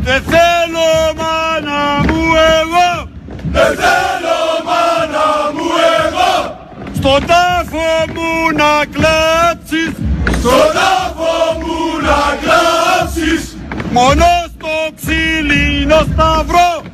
Δεν θέλω μάνα μου εγώ, δεν θέλω μάνα μου εγώ, στον τάφο μου να κλάψεις, στον τάφο μου να κλάψεις, μόνο στο ξύλινο σταυρό.